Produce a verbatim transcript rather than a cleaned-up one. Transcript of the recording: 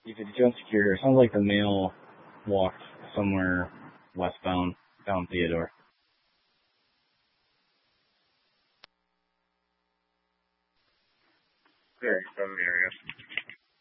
C fifty-two on Secure. Sounds like the male walked somewhere westbound, down Theodore. Very from the area.